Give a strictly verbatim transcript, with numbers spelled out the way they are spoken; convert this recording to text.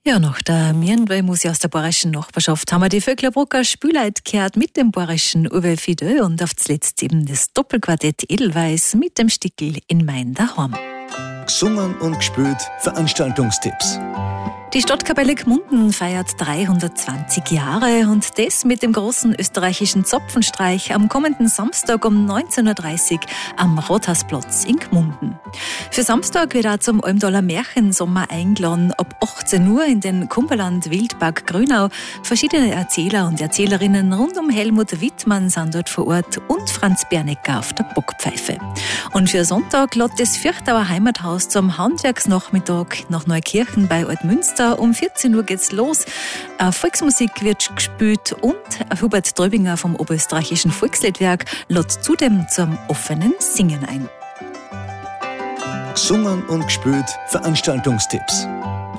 Ja, nach der Mirnwey-Musik aus der bayerischen Nachbarschaft haben wir die Vöcklerbrucker Spüleit gehört mit dem bayerischen Uwe Fidel und auf zuletzt eben das Doppelquartett Edelweiss mit dem Stickel In mein Daheim. Gesungen und gespielt Veranstaltungstipps. Die Stadtkapelle Gmunden feiert dreihundertzwanzig Jahre und das mit dem großen österreichischen Zapfenstreich am kommenden Samstag um neunzehn Uhr dreißig am Rathausplatz in Gmunden. Für Samstag wird auch zum Almdaler Märchensommer eingeladen. Ab achtzehn Uhr in den Kumperland Wildpark Grünau. Verschiedene Erzähler und Erzählerinnen rund um Helmut Wittmann sind dort vor Ort und Franz Bernecker auf der Bockpfeife. Und für Sonntag lädt das Vierchtauer Heimathaus zum Handwerksnachmittag nach Neukirchen bei Altmünster. Um vierzehn Uhr geht's los. Volksmusik wird gespielt und Hubert Tröbinger vom Oberösterreichischen Volksliedwerk lädt zudem zum offenen Singen ein. Gesungen und gespielt Veranstaltungstipps.